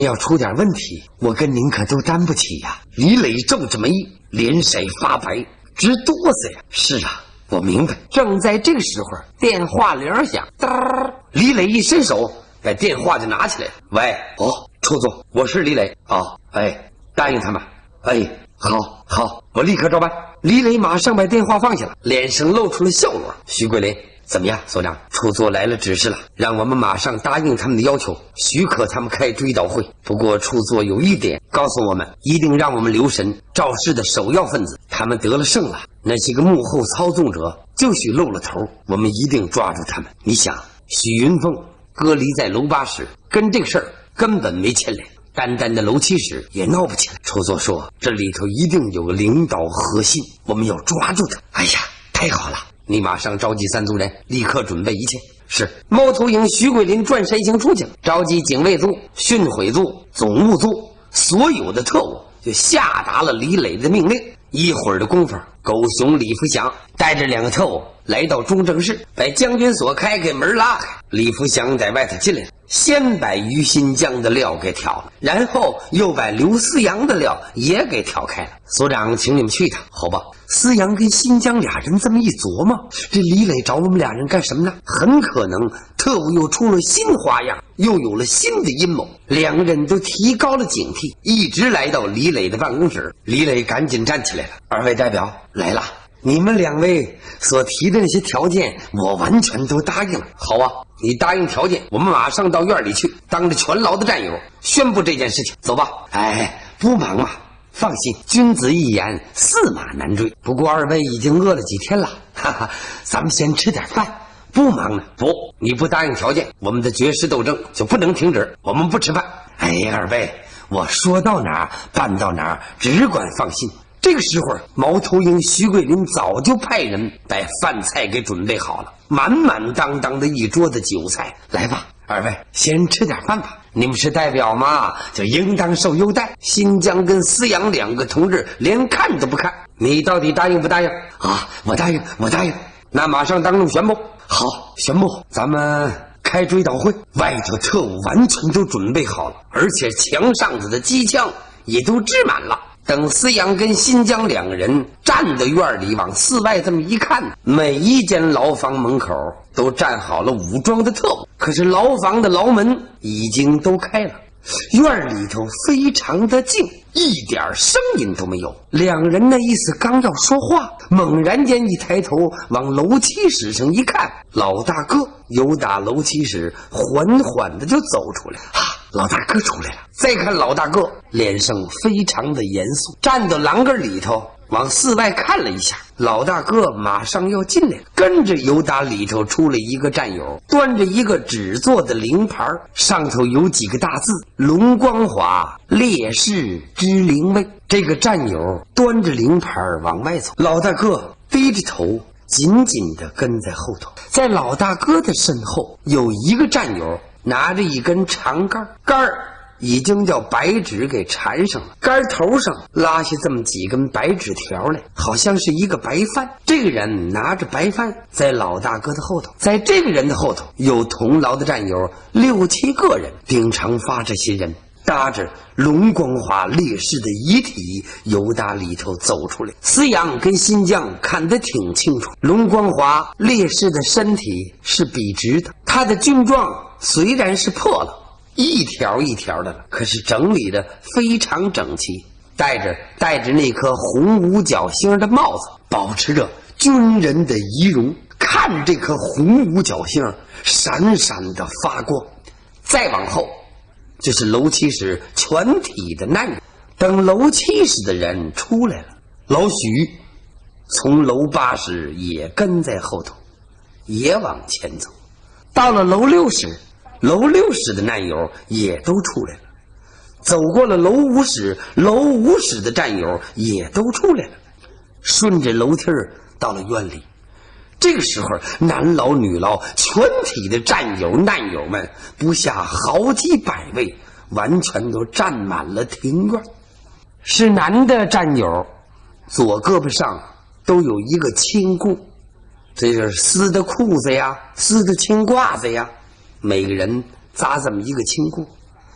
要出点问题，我跟您可都担不起呀。李磊皱着眉，脸色发白，直哆嗦呀。是啊，我明白。正在这个时候，电话铃响，李磊一伸手，把电话就拿起来了。喂，处座，我是李磊。答应他们。好，我立刻照办。李磊马上把电话放下了，脸上露出了笑容。徐桂林，怎么样，所长？处座来了指示了，让我们马上答应他们的要求，许可他们开追悼会。不过处座有一点告诉我们，一定让我们留神肇事的首要分子，他们得了胜了，那些个幕后操纵者就许露了头，我们一定抓住他们。你想，许云凤隔离在楼8室，跟这个事儿根本没牵连，单单的楼7室也闹不起来。处座说，这里头一定有个领导核心，我们要抓住他。哎呀，太好了！你马上召集3组人，立刻准备一切。是。猫头鹰徐桂林转身行出去了，召集警卫组、训诲组、总务组，所有的特务就下达了李磊的命令。一会儿的功夫，狗熊李福祥带着2个特务来到中正室，把将军所开门拉开。李福祥在外头进来了，先把于新江的料给挑了，然后又把刘思阳的料也给挑开了。所长，请你们去一趟，好吧？思阳跟新江俩人这么一琢磨，这李磊找我们俩人干什么呢？很可能特务又出了新花样，又有了新的阴谋。2个人都提高了警惕，一直来到李磊的办公室。李磊赶紧站起来了：“2位代表来了，你们2位所提的那些条件，我完全都答应了。好啊，你答应条件，我们马上到院里去，当着全牢的战友宣布这件事情。走吧。”不忙嘛。放心，君子一言，驷马难追。不过2位已经饿了几天了，咱们先吃点饭。不忙呢？不，你不答应条件，我们的绝食斗争就不能停止。我们不吃饭。2位，我说到哪儿办到哪儿，只管放心。这个时候，猫头鹰徐桂林早就派人把饭菜给准备好了，满满当当的一桌子酒菜。来吧，2位，先吃点饭吧。你们是代表嘛，就应当受优待。新疆跟思阳2个同志连看都不看，你到底答应不答应？我答应。那马上当众宣布。好，宣布，咱们开追悼会。外头特务完全都准备好了，而且墙上的机枪也都支满了。等思阳跟新疆2个人站在院里往寺外这么一看，每一间牢房门口都站好了武装的特务，可是牢房的牢门已经都开了，院里头非常的静，一点声音都没有。2人那意思刚要说话，猛然间一抬头往楼7室上一看，老大哥由打楼7室缓缓的就走出来。老大哥出来了。再看老大哥脸上非常的严肃，站到栏杆里头往寺外看了一下。老大哥马上要进来了，跟着由打里头出了一个战友，端着一个纸做的灵牌，上头有几个大字：龙光华烈士之灵位。这个战友端着灵牌往外走，老大哥低着头紧紧地跟在后头。在老大哥的身后有一个战友拿着一根长杆已经叫白纸给缠上了，杆头上拉下这么几根白纸条来，好像是一个白帆。这个人拿着白帆在老大哥的后头，在这个人的后头有同牢的战友6、7个人，顶长发这些人搭着龙光华烈士的遗体由打里头走出来。思阳跟新疆看得挺清楚，龙光华烈士的身体是笔直的，他的军装虽然是破了，一条一条的了，可是整理的非常整齐，戴着那颗红五角星的帽子，保持着军人的仪容。看着这颗红五角星闪闪的发光。再往后就是楼7室全体的难人。等楼7室的人出来了，老许从楼8室也跟在后头，也往前走。到了楼6室，楼6室的难友也都出来了，走过了楼5室，楼5室的战友也都出来了，顺着楼梯到了院里。这个时候，男老女老全体的战友难友们不下好几百位，完全都站满了庭院。是男的战友左胳膊上都有一个青裤，这就是丝的裤子呀，丝的青褂子呀，每个人扎这么一个青裤。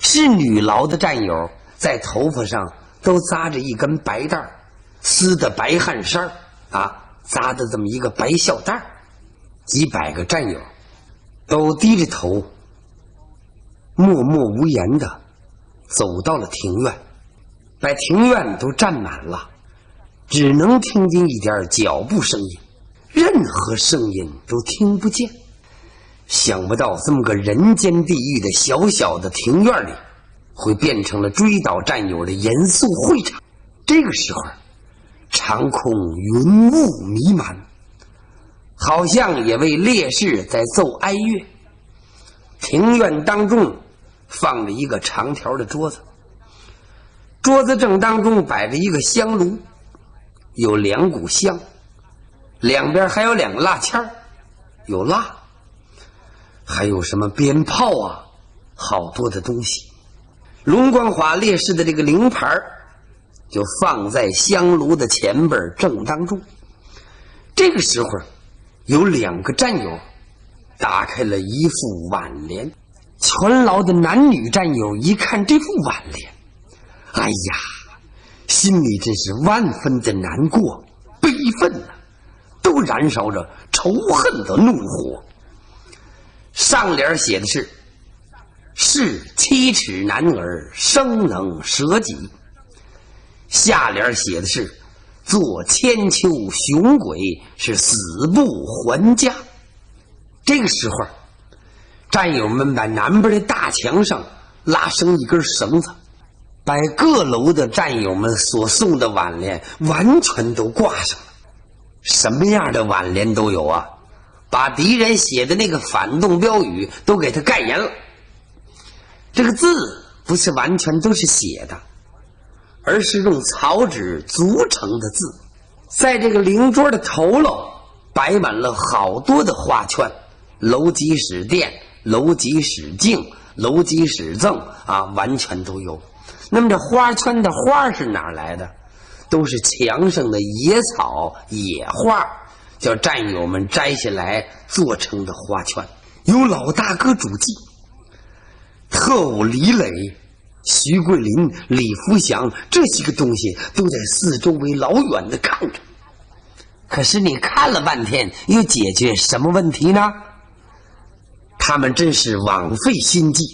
是女老的战友在头发上都扎着一根白带，丝的白汗衫扎的这么一个白孝带。几百个战友都低着头，默默无言的走到了庭院，把庭院都占满了，只能听见一点脚步声音，任何声音都听不见。想不到这么个人间地狱的小小的庭院里，会变成了追悼战友的严肃会场。这个时候，长空云雾弥漫，好像也为烈士在奏哀乐。庭院当中放着一个长条的桌子，桌子正当中摆着一个香炉，有2股香，两边还有2个蜡签，有蜡，还有什么鞭炮好多的东西。龙光华烈士的这个灵牌就放在香炉的前边正当中。这个时候有2个战友打开了一副挽联，全牢的男女战友一看这副挽联，哎呀，心里真是万分的难过悲愤都燃烧着仇恨的怒火。上联写的是7尺男儿生能舍己，下联写的是做千秋雄鬼是死不还家。这个时候，战友们把南边的大墙上拉上一根绳子，把各楼的战友们所送的挽联完全都挂上了。什么样的挽联都有把敌人写的那个反动标语都给他盖严了。这个字不是完全都是写的，而是用草纸组成的字。在这个灵桌的头楼摆满了好多的花圈，楼吉使殿、楼吉使敬、楼吉使赠完全都有。那么这花圈的花是哪来的？都是墙上的野草野花，叫战友们摘下来做成的花圈。有老大哥主祭，特务李磊、徐桂林、李福祥这些个东西都在四周围老远的看着。可是你看了半天，又解决什么问题呢？他们真是枉费心机。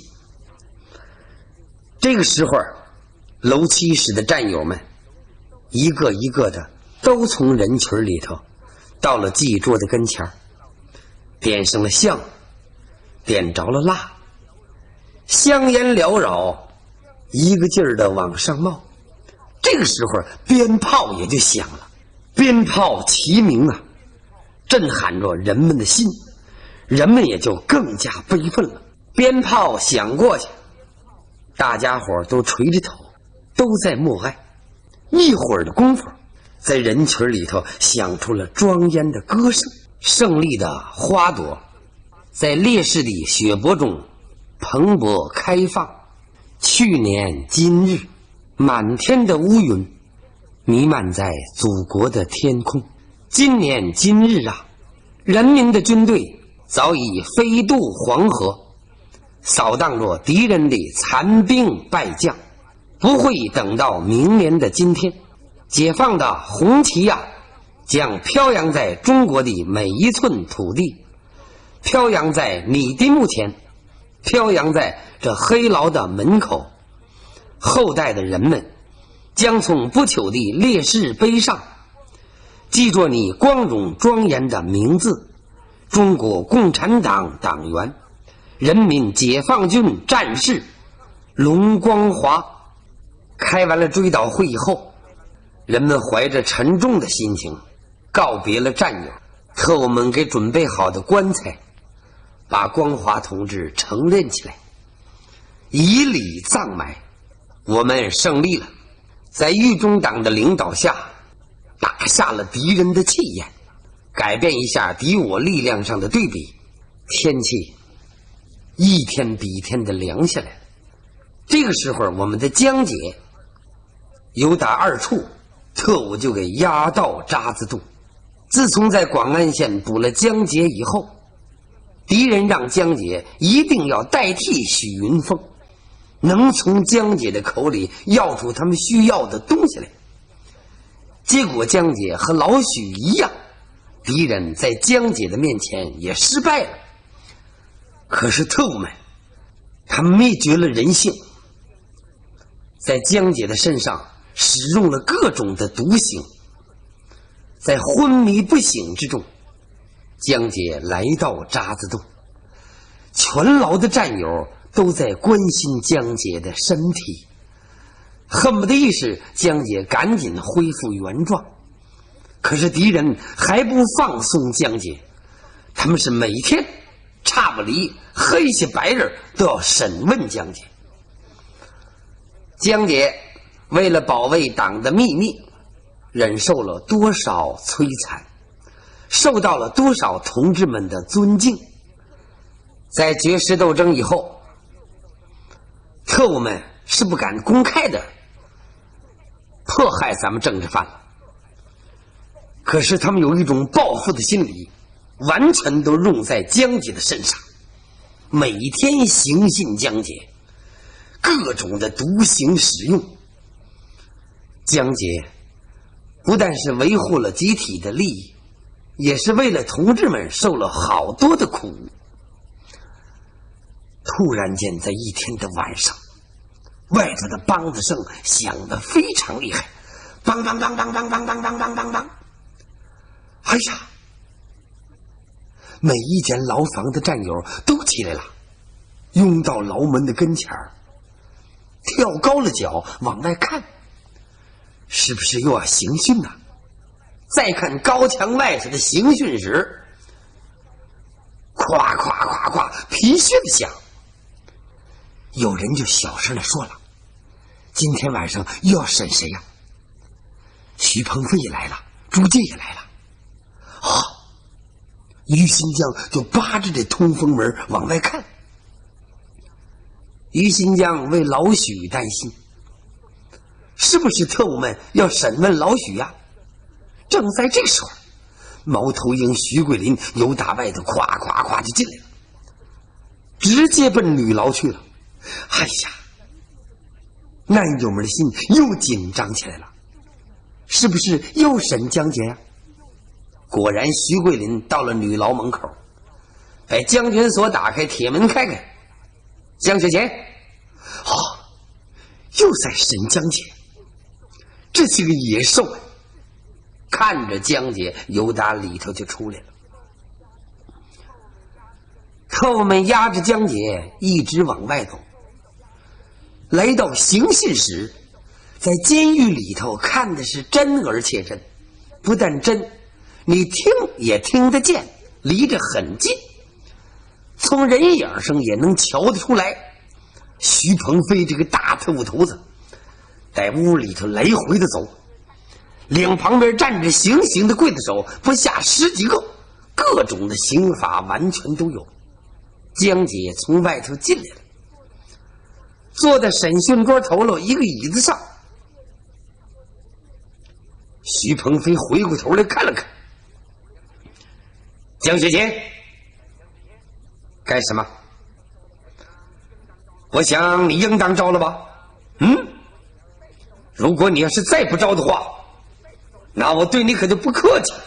这个时候，楼7室的战友们一个一个的都从人群里头到了祭桌的跟前，点上了香，点着了蜡，香烟缭绕，一个劲儿的往上冒。这个时候鞭炮也就响了，鞭炮齐鸣震撼着人们的心，人们也就更加悲愤了。鞭炮响过去，大家伙都垂着头，都在默哀。一会儿的功夫，在人群里头响出了庄严的歌声，胜利的花朵在烈士的血泊中蓬勃开放。去年今日，满天的乌云弥漫在祖国的天空。今年今日人民的军队早已飞渡黄河，扫荡着敌人的残兵败将，不会等到明年的今天，解放的红旗将飘扬在中国的每一寸土地，飘扬在你的墓前，飘扬在这黑牢的门口。后代的人们将从不朽的烈士碑上记着你光荣庄严的名字：中国共产党党员、人民解放军战士龙光华。开完了追悼会以后，人们怀着沉重的心情告别了战友。特务们给准备好的棺材把光华同志承认起来，以礼葬埋。我们胜利了，在豫中党的领导下打下了敌人的气焰，改变一下敌我力量上的对比。天气一天比一天的凉下来。这个时候我们的江姐有打2处，特务就给压到渣滓洞。自从在广安县补了江姐以后，敌人让江姐一定要代替许云峰， 能从江姐的口里要出他们需要的东西来。结果江姐和老许一样，敌人在江姐的面前也失败了。可是特务们，他灭绝了人性，在江姐的身上使用了各种的毒刑。在昏迷不醒之中，江姐来到渣滓洞，全牢的战友都在关心江姐的身体，恨不得一时江姐赶紧恢复原状。可是敌人还不放松江姐，他们是每天差不离黑些白日都要审问江姐。江姐为了保卫党的秘密，忍受了多少摧残，受到了多少同志们的尊敬。在绝食斗争以后，特务们是不敢公开的迫害咱们政治犯了，可是他们有一种报复的心理，完全都用在江姐的身上，每天刑讯江姐，各种的毒刑使用。江姐不但是维护了集体的利益，也是为了同志们受了好多的苦。突然间在一天的晚上，外头的梆子声响得非常厉害，梆梆梆梆梆梆梆梆梆梆梆，哎呀，每一间牢房的战友都起来了，拥到牢门的跟前儿，跳高了脚往外看，是不是又要刑讯呢？再看高墙外头的刑讯室，咵咵咵咵，皮靴的响。有人就小声的说了，今天晚上又要审谁呀？徐鹏飞也来了，朱介也来了。于新江就扒着这通风门往外看。于新江为老许担心，是不是特务们要审问老许呀？正在这时候，猫头鹰徐桂林由打外头咵咵咵就进来了，直接奔女牢去了。哎呀，男友们的心又紧张起来了，是不是又审江姐呀？果然徐桂林到了女牢门口，把将军所打开，铁门开开。江雪琴，又在审江姐，这些个野兽看着江姐由打里头就出来了。特务们压着江姐一直往外走，来到刑讯室，在监狱里头看的是真而且真，不但真，你听也听得见，离着很近，从人影上也能瞧得出来。徐鹏飞这个大特务头子在屋里头来回的走，两旁边站着行刑的刽子手不下10几个，各种的刑法完全都有。江姐从外头进来了，坐在审讯桌头了一个椅子上。徐鹏飞回过头来看了看，江雪琴，干什么？我想你应当招了吧？如果你要是再不招的话，那我对你可就不客气了。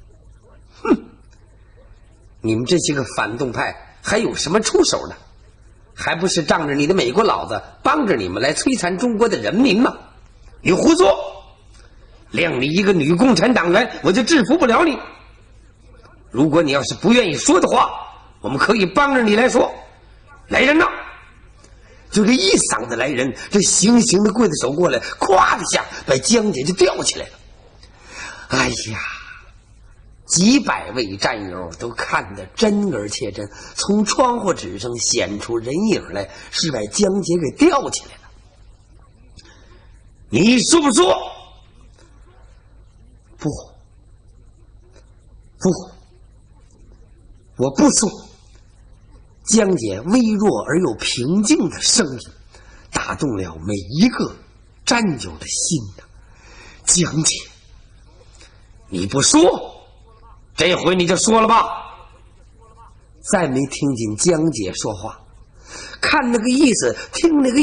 你们这些个反动派还有什么出手呢？还不是仗着你的美国佬子帮着你们来摧残中国的人民吗？你胡说！谅你一个女共产党员，我就制服不了你。如果你要是不愿意说的话，我们可以帮着你来说。来人呐！就这一嗓子来人，这行刑的刽子手过来，咵的下把江姐就吊起来了。哎呀，几百位战友都看得真而且真，从窗户纸上显出人影来，是把江姐给吊起来了。你说不说？不，我不说。江姐微弱而又平静的声音打动了每一个战友的心呐。江姐，你不说，这回你就说了吧。再没听见江姐说话，看那个意思，听那个